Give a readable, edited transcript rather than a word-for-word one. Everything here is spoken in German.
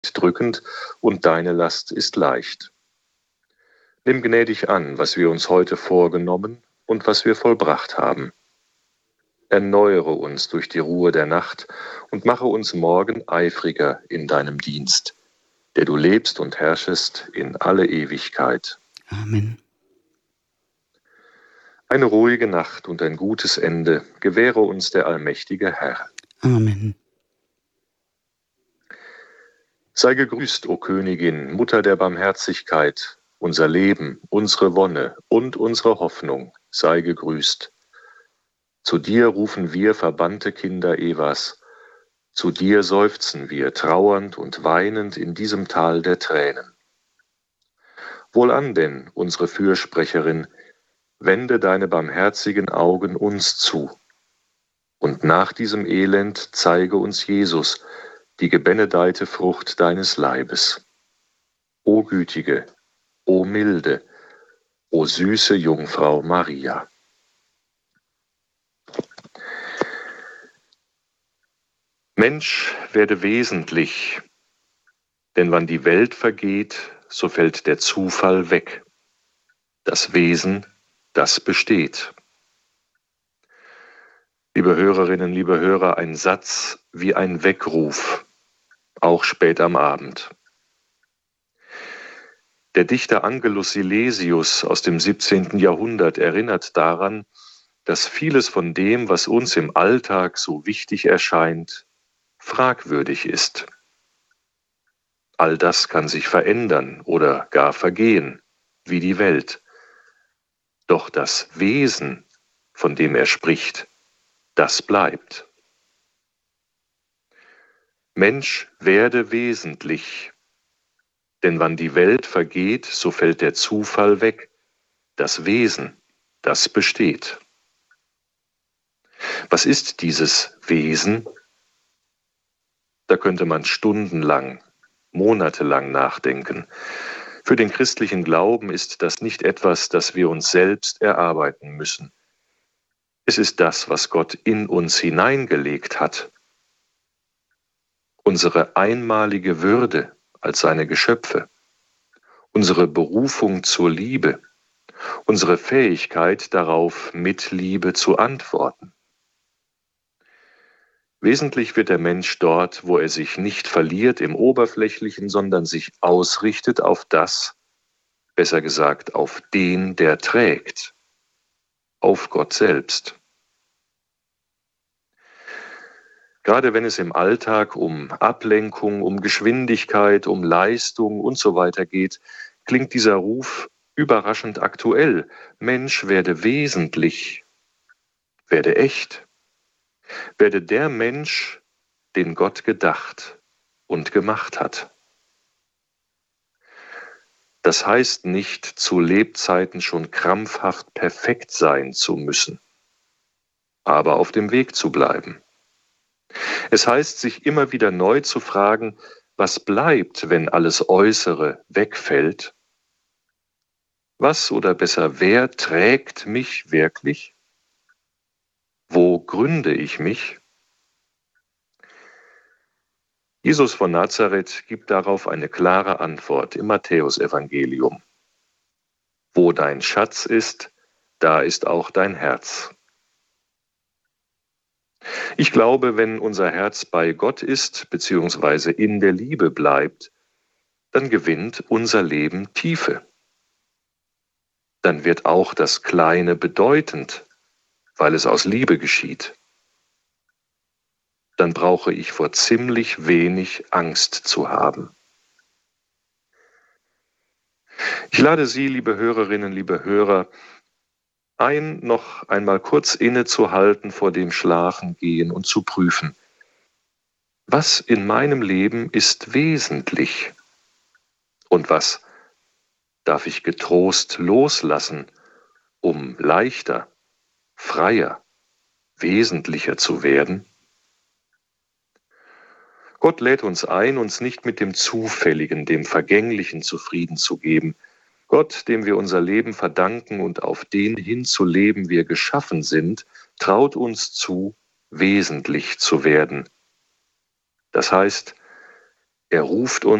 drückend und deine Last ist leicht. Nimm gnädig an, was wir uns heute vorgenommen und was wir vollbracht haben. Erneuere uns durch die Ruhe der Nacht und mache uns morgen eifriger in deinem Dienst, der du lebst und herrschest in alle Ewigkeit. Amen. Eine ruhige Nacht und ein gutes Ende gewähre uns der allmächtige Herr. Amen. Sei gegrüßt, o Königin, Mutter der Barmherzigkeit, unser Leben, unsere Wonne und unsere Hoffnung, sei gegrüßt. Zu dir rufen wir verbannte Kinder Evas, zu dir seufzen wir trauernd und weinend in diesem Tal der Tränen. Wohlan denn, unsere Fürsprecherin, wende deine barmherzigen Augen uns zu. Und nach diesem Elend zeige uns Jesus, die gebenedeite Frucht deines Leibes. O gütige, o milde, o süße Jungfrau Maria. Mensch, werde wesentlich, denn wann die Welt vergeht, so fällt der Zufall weg. Das Wesen, das besteht. Liebe Hörerinnen, liebe Hörer, ein Satz wie ein Weckruf, auch spät am Abend. Der Dichter Angelus Silesius aus dem 17. Jahrhundert erinnert daran, dass vieles von dem, was uns im Alltag so wichtig erscheint, fragwürdig ist. All das kann sich verändern oder gar vergehen, wie die Welt. Doch das Wesen, von dem er spricht, das bleibt. Mensch, werde wesentlich, denn wann die Welt vergeht, so fällt der Zufall weg, das Wesen, das besteht. Was ist dieses Wesen? Da könnte man stundenlang, monatelang nachdenken. Für den christlichen Glauben ist das nicht etwas, das wir uns selbst erarbeiten müssen. Es ist das, was Gott in uns hineingelegt hat. Unsere einmalige Würde als seine Geschöpfe, unsere Berufung zur Liebe, unsere Fähigkeit darauf, mit Liebe zu antworten. Wesentlich wird der Mensch dort, wo er sich nicht verliert im Oberflächlichen, sondern sich ausrichtet auf das, besser gesagt auf den, der trägt, auf Gott selbst. Gerade wenn es im Alltag um Ablenkung, um Geschwindigkeit, um Leistung und so weiter geht, klingt dieser Ruf überraschend aktuell. Mensch, werde wesentlich, werde echt, werde der Mensch, den Gott gedacht und gemacht hat. Das heißt nicht, zu Lebzeiten schon krampfhaft perfekt sein zu müssen, aber auf dem Weg zu bleiben. Es heißt, sich immer wieder neu zu fragen, was bleibt, wenn alles Äußere wegfällt? Was oder besser, wer trägt mich wirklich? Wo gründe ich mich? Jesus von Nazareth gibt darauf eine klare Antwort im Matthäusevangelium. Wo dein Schatz ist, da ist auch dein Herz. Ich glaube, wenn unser Herz bei Gott ist, beziehungsweise in der Liebe bleibt, dann gewinnt unser Leben Tiefe. Dann wird auch das Kleine bedeutend, weil es aus Liebe geschieht. Dann brauche ich vor ziemlich wenig Angst zu haben. Ich lade Sie, liebe Hörerinnen, liebe Hörer, ein, noch einmal kurz innezuhalten vor dem Schlafengehen und zu prüfen, was in meinem Leben ist wesentlich und was darf ich getrost loslassen, um leichter, freier, wesentlicher zu werden? Gott lädt uns ein, uns nicht mit dem Zufälligen, dem Vergänglichen zufrieden zu geben. Gott, dem wir unser Leben verdanken und auf den hinzuleben wir geschaffen sind, traut uns zu, wesentlich zu werden. Das heißt, Er ruft